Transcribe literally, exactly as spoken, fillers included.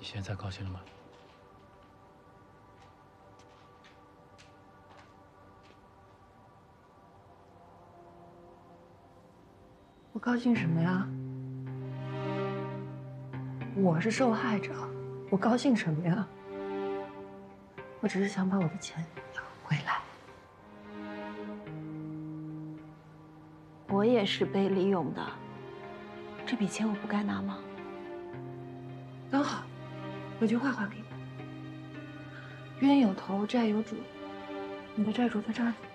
现在高兴了吗？ 我高兴什么呀？我是受害者，我高兴什么呀？我只是想把我的钱要回来。 我也是被利用的，这笔钱我不该拿吗？ 刚好，有句话话给你：冤有头，债有主。你的债主在这儿呢。